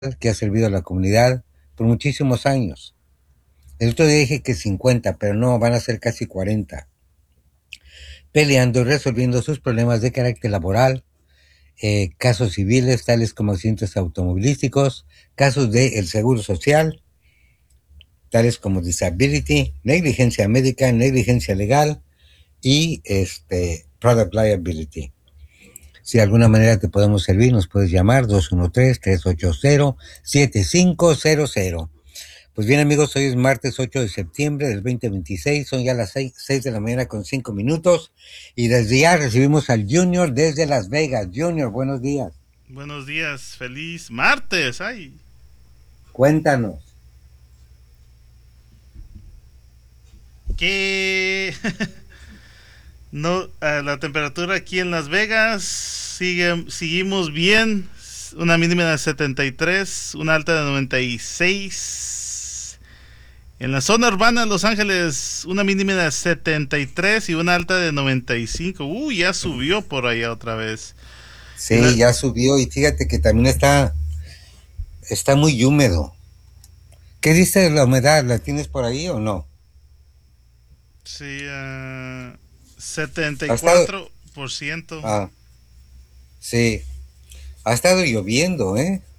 que ha servido a la comunidad por muchísimos años. El otro día dije que 50, pero no, van a ser casi 40, peleando y resolviendo sus problemas de carácter laboral, casos civiles tales como accidentes automovilísticos, casos del seguro social, tales como disability, negligencia médica, negligencia legal y product liability. Si de alguna manera te podemos servir, nos puedes llamar 213-380-7500. Pues bien, amigos, hoy es martes 8 de septiembre del 2026, son ya las 6 de la mañana con 5 minutos y desde ya recibimos al Junior desde Las Vegas. Junior, buenos días. Buenos días, feliz martes. Ay, Cuéntanos. que no, la temperatura aquí en Las Vegas seguimos bien. Una mínima de 73, una alta de 96. En la zona urbana de Los Ángeles, una mínima de 73 y una alta de 95. Uy, ya subió por allá otra vez. En la- Sí, ya subió y fíjate que también está muy húmedo. ¿Qué dice de la humedad? ¿La tienes por ahí o no? sí, Ha estado, 74%. ah, sí, ha estado lloviendo, ¿eh?